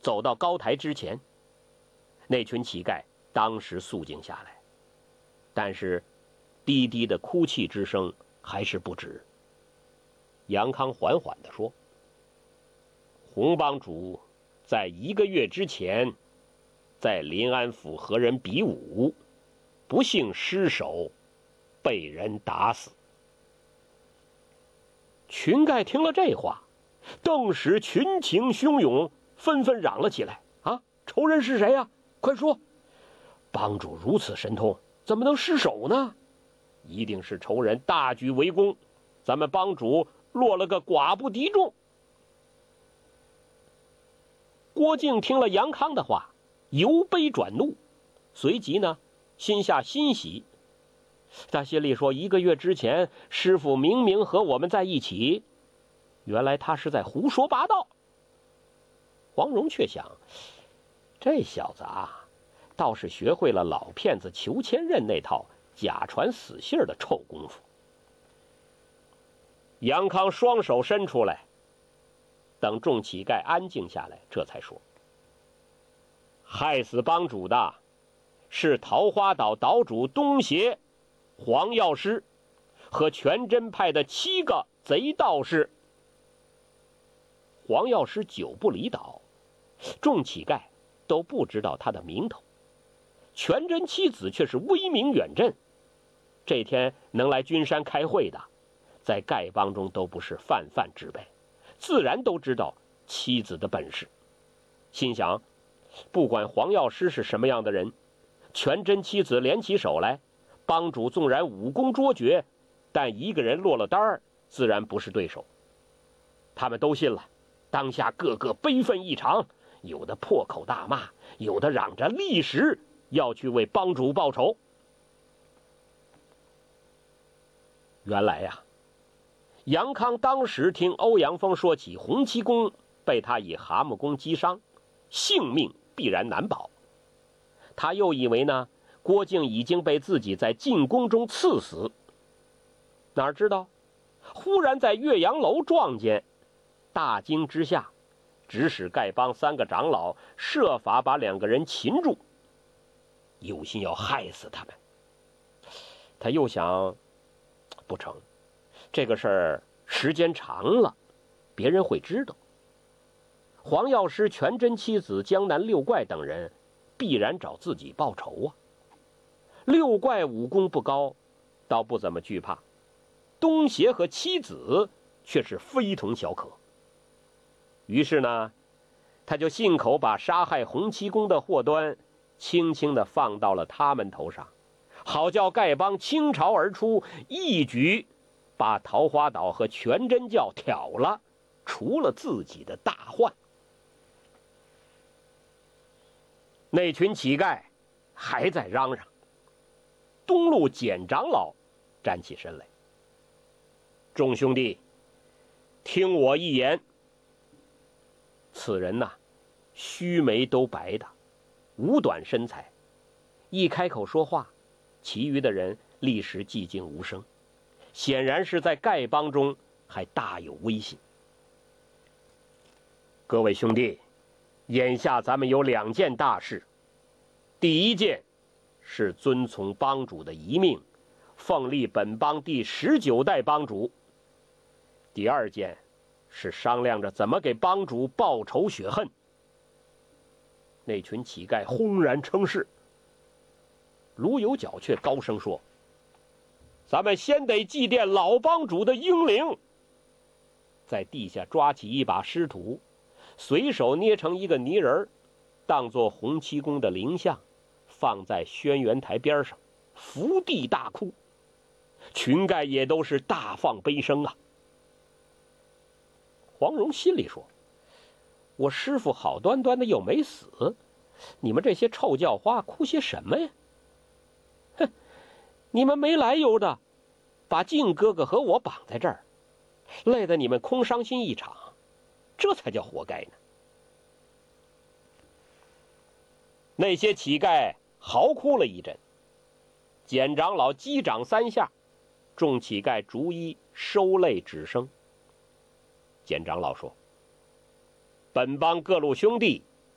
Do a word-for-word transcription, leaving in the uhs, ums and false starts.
走到高台之前。那群乞丐当时肃静下来，但是低低的哭泣之声还是不止。杨康缓缓地说：洪帮主在一个月之前在临安府和人比武，不幸失手，被人打死。群丐听了这话，顿时群情汹涌，纷纷嚷了起来：啊，仇人是谁呀？快说！帮主如此神通，怎么能失手呢？一定是仇人大举围攻，咱们帮主落了个寡不敌众。郭靖听了杨康的话，由悲转怒，随即呢，心下欣喜。他心里说：一个月之前，师傅明明和我们在一起，原来他是在胡说八道。黄蓉却想，这小子啊，倒是学会了老骗子裘千仞那套假传死信的臭功夫。杨康双手伸出来，等众乞丐安静下来，这才说：害死帮主的是桃花岛岛主东邪、黄药师和全真派的七个贼道士。黄药师久不离岛，众乞丐都不知道他的名头，全真七子却是威名远震。这天能来君山开会的，在丐帮中都不是泛泛之辈，自然都知道妻子的本事。心想，不管黄药师是什么样的人，全真七子联起手来，帮主纵然武功卓绝，但一个人落了单儿，自然不是对手。他们都信了，当下个个悲愤异常，有的破口大骂，有的嚷着立时要去为帮主报仇。原来呀、啊，杨康当时听欧阳锋说起洪七公被他以蛤蟆功击伤，性命必然难保。他又以为呢，郭靖已经被自己在进宫中刺死，哪知道忽然在岳阳楼撞见，大惊之下，指使丐帮三个长老设法把两个人擒住，有心要害死他们。他又想，不成，这个事儿时间长了，别人会知道。黄药师、全真七子、江南六怪等人必然找自己报仇啊。六怪武功不高，倒不怎么惧怕，东邪和七子却是非同小可。于是呢，他就信口把杀害洪七公的祸端轻轻地放到了他们头上，好叫丐帮倾巢而出，一举把桃花岛和全真教挑了，除了自己的大患。那群乞丐还在嚷嚷，东路简长老站起身来：众兄弟，听我一言。此人呐，须眉都白的，五短身材，一开口说话，其余的人立时寂静无声，显然是在丐帮中还大有威信。各位兄弟，眼下咱们有两件大事。第一件是遵从帮主的遗命，奉立本帮第十九代帮主。第二件是商量着怎么给帮主报仇雪恨。那群乞丐轰然称是。卢有角却高声说：咱们先得祭奠老帮主的英灵。在地下抓起一把湿土，随手捏成一个泥人，当作洪七公的灵像，放在轩辕台边上，伏地大哭。群丐也都是大放悲声啊。黄蓉心里说：我师父好端端的又没死，你们这些臭叫花哭些什么呀？哼，你们没来由的把靖哥哥和我绑在这儿，累得你们空伤心一场，这才叫活该呢。那些乞丐嚎哭了一阵，简长老击掌三下，众乞丐逐一收泪止声。简长老说：本帮各路兄弟